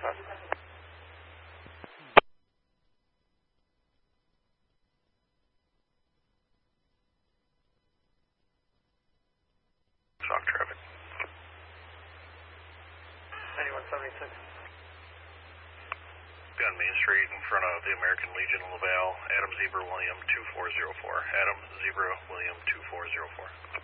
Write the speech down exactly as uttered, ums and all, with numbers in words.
five. Shock traffic. ninety-one seventy-six. Be on Main Street in front of the American Legion Laval, Adam Zebra William two four zero four. Adam Zebra William two four zero four.